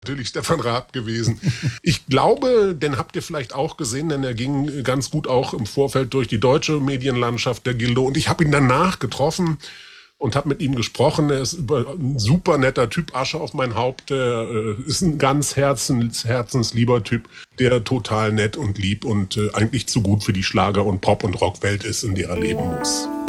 Natürlich Stefan Raab gewesen. Ich glaube, den habt ihr vielleicht auch gesehen, denn er ging ganz gut auch im Vorfeld durch die deutsche Medienlandschaft, der Gildo. Und ich habe ihn danach getroffen und habe mit ihm gesprochen. Er ist ein super netter Typ, Asche auf mein Haupt. Er ist ein ganz herzenslieber Typ, der total nett und lieb und eigentlich zu gut für die Schlager- und Pop- und Rockwelt ist, in der er leben muss.